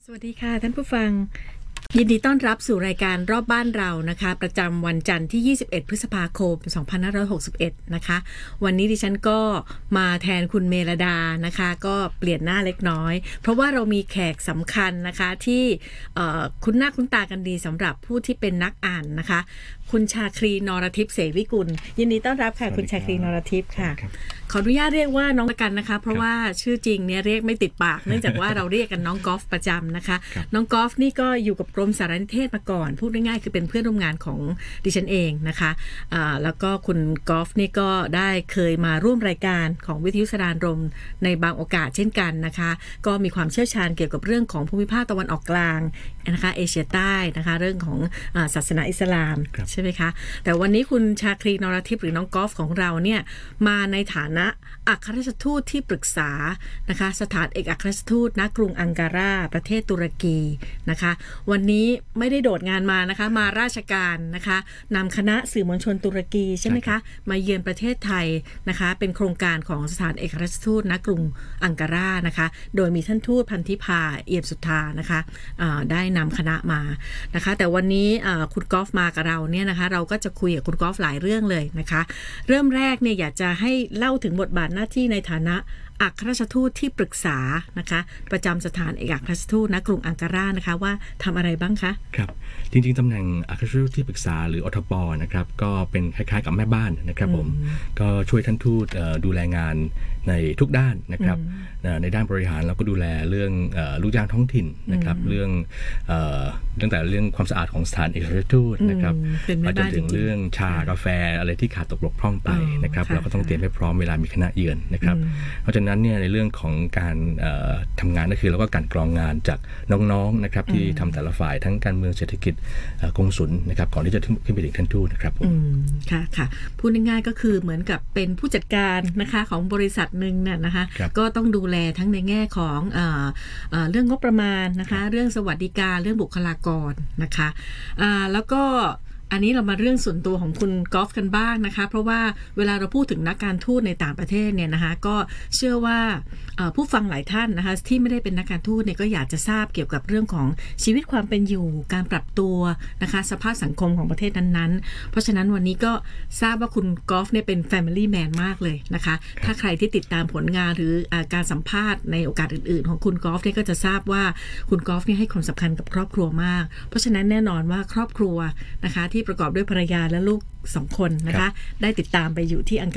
สวัสดีค่ะท่านผู้ฟังยินดีต้อนรับสู่รายการรอบบ้านเรานะคะประจำวันจันทร์ที่ 21 พฤษภาคม 2561 นะคะวันนี้ดิฉันก็มาแทนคุณเมลดานะคะก็เปลี่ยนหน้าเล็กน้อยเพราะว่าเรามีแขกสำคัญนะคะที่คุ้นหน้าคุ้นตากันดีสำหรับผู้ที่เป็นนักอ่านนะคะคุณชาครีนรทิพย์เสวิกุลยินดีต้อนรับค่ะคุณชาครีนรทิพย์ค่ะขออนุญาตเรียกว่าน้องละกันนะคะเพราะว่าชื่อจริงเนี่ยเรียกไม่ติดปากเนื่องจากว่าเราเรียกกันน้องกอล์ฟประจำนะคะน้องกอล์ฟนี่ก็อยู่กับกรมสารนิเทศมาก่อนพูดง่ายๆคือเป็นเพื่อนร่วมงานของดิฉันเองนะคะแล้วก็คุณกอล์ฟนี่ก็ได้เคยมาร่วมรายการของวิทยุสรานรมในบางโอกาสเช่นกันนะคะก็มีความเชี่ยวชาญเกี่ยวกับเรื่องของภูมิภาคตะวันออกกลางนะคะเอเชียใต้นะคะเรื่องของศาสนาอิสลามใช่ไหมคะแต่วันนี้คุณชาครีนรทิพย์หรือน้องกอล์ฟของเราเนี่ยมาในฐานะอัครราชทูตที่ปรึกษานะคะสถานเอกอัครราชทูตณกรุงอังการาประเทศตุรกีนะคะวันนี้ไม่ได้โดดงานมานะคะมาราชการนะคะนำคณะสื่อมวลชนตุรกีใช่ไหมคะมาเยือนประเทศไทยนะคะเป็นโครงการของสถานเอกอัครราชทูตณกรุงอังการานะคะโดยมีท่านทูตพันธิพาเอี่ยมสุทธานะคะได้นำคณะมานะคะแต่วันนี้คุณกอล์ฟมากับเราเนี่ยนะคะเราก็จะคุยกับคุณกอล์ฟหลายเรื่องเลยนะคะเริ่มแรกเนี่ยอยากจะให้เล่าถึงบทบาทหน้าที่ในฐานะอัครราชทูตที่ปรึกษานะคะประจำสถานเอกอัครราชทูตณกรุงอังการานะคะว่าทำอะไรบ้างคะครับจริงๆตำแหน่งอัครราชทูตที่ปรึกษาหรืออทป.นะครับก็เป็นคล้ายๆกับแม่บ้านนะครับผมก็ช่วยท่านทูตดูแลงานในทุกด้านนะครับในด้านบริหารเราก็ดูแลเรื่องลูกจ้างท้องถิ่นนะครับเรื่องตั้งแต่เรื่องความสะอาดของสถานเอกอัครราชทูตนะครับมาจนถึงเรื่องชากาแฟอะไรที่ขาดตกบกพร่องไปนะครับเราก็ต้องเตรียมให้พร้อมเวลามีคณะเยือนนะครับเพราะฉะนั้นเนี่ยในเรื่องของการทำงานก็คือเราก็การกรองงานจากน้องๆนะครับที่ทำแต่ละฝ่ายทั้งการเมืองเศรษฐกิจกงสุลนะครับก่อนที่จะขึ้นไปถึงท่านทูตนะครับค่ะค่ะพูดง่ายๆก็คือเหมือนกับเป็นผู้จัดการนะคะของบริษัทหนึ่งเนี่ยนะคะก็ต้องดูแลทั้งในแง่ของเรื่องงบประมาณนะคะเรื่องสวัสดิการเรื่องบุคลากรนะคะแล้วก็อันนี้เรามาเรื่องส่วนตัวของคุณกอล์ฟกันบ้างนะคะเพราะว่าเวลาเราพูดถึงนักการทูตในต่างประเทศเนี่ยนะคะก็เชื่อว่าผู้ฟังหลายท่านนะคะที่ไม่ได้เป็นนักการทูตเนี่ยก็อยากจะทราบเกี่ยวกับเรื่องของชีวิตความเป็นอยู่การปรับตัวนะคะสภาพสังคมของประเทศนั้นๆเพราะฉะนั้นวันนี้ก็ทราบว่าคุณกอล์ฟเนี่ยเป็น Family Man มากเลยนะคะถ้าใครที่ติดตามผลงานหรือการสัมภาษณ์ในโอกาสอื่นๆของคุณกอล์ฟเนี่ยก็จะทราบว่าคุณกอล์ฟเนี่ยให้ความสำคัญกับครอบครัวมากเพราะฉะนั้นแน่นอนว่าครอบครัวนะคะที่ประกอบด้วยภรรยาและลูก2 คนนะคะได้ติดตามไปอยู่ที่อังกฤษ